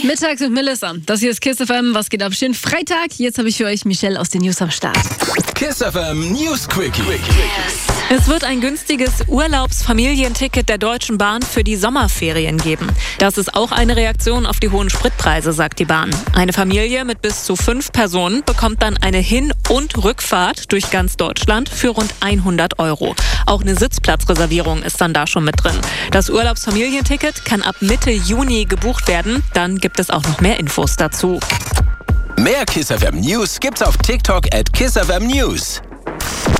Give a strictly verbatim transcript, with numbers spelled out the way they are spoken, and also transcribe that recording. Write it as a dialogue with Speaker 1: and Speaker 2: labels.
Speaker 1: Mittags mit Melissa. Das hier ist Kiss F M. Was geht ab? Schönen Freitag. Jetzt habe ich für euch Michelle aus den News am Start.
Speaker 2: Kiss F M News Quickie.
Speaker 3: Es wird ein günstiges Urlaubsfamilienticket der Deutschen Bahn für die Sommerferien geben. Das ist auch eine Reaktion auf die hohen Spritpreise, sagt die Bahn. Eine Familie mit bis zu fünf Personen bekommt dann eine Hin- und Rückfahrt durch ganz Deutschland für rund hundert Euro. Auch eine Sitzplatzreservierung ist dann da schon mit drin. Das Urlaubsfamilienticket kann ab Mitte Juni gebucht werden. Dann gibt es auch noch mehr Infos dazu.
Speaker 2: Mehr Kiss F M News gibt's auf TikTok at Kiss F M News.